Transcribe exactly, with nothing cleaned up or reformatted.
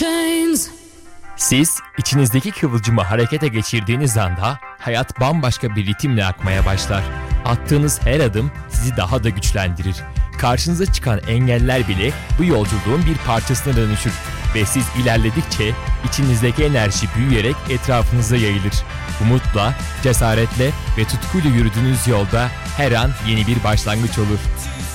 chains. Siz içinizdeki kıvılcımı harekete geçirdiğiniz anda hayat bambaşka bir ritimle akmaya başlar. Attığınız her adım sizi daha da güçlendirir. Karşınıza çıkan engeller bile bu yolculuğun bir parçasına dönüşür. Ve siz ilerledikçe içinizdeki enerji büyüyerek etrafınıza yayılır. Umutla, cesaretle ve tutkuyla yürüdüğünüz yolda her an yeni bir başlangıç olur.